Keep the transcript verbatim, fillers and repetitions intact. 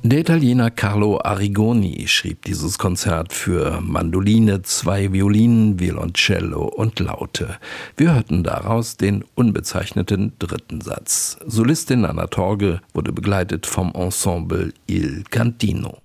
Der Italiener Carlo Arrigoni schrieb dieses Konzert für Mandoline, zwei Violinen, Violoncello und Laute. Wir hörten daraus den unbezeichneten dritten Satz. Solistin Anna Torge wurde begleitet vom Ensemble Il Cantino.